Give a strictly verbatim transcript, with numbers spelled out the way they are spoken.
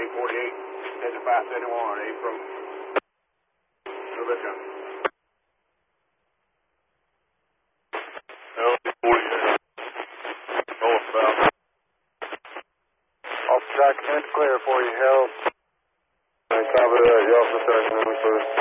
forty-eight, engine five seventy-one, approach. No lift gun. L D forty-eight. Northbound. Officer document clear for you, help. Copy that. You also turn number first.